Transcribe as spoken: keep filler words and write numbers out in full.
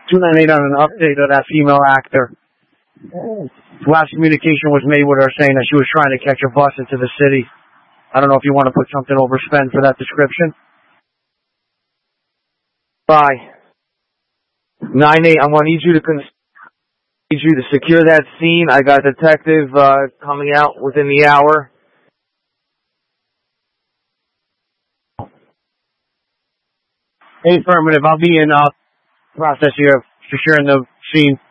two ninety-eight on an update of that female actor. Last communication was made with her saying that she was trying to catch a bus into the city. I don't know if you want to put something over Spen for that description. Bye. nine eight, I'm going to need you to con- need you to secure that scene. I got a detective uh, coming out within the hour. Affirmative. I'll be in uh, process here, securing the scene.